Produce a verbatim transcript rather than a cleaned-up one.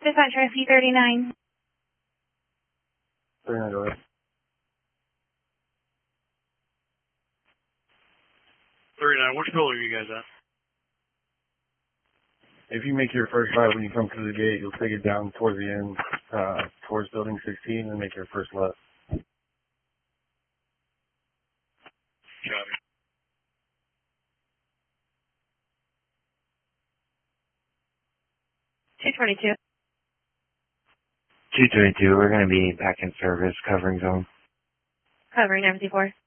Dispatch R C thirty-nine. thirty-nine, go ahead. thirty-nine, which building are you guys at? If you make your first right when you come through the gate, you'll take it down towards the end, uh, towards building sixteen, and make your first left. Copy. two twenty-two. two twenty-two, we're going to be back in service, covering zone. Covering M C four.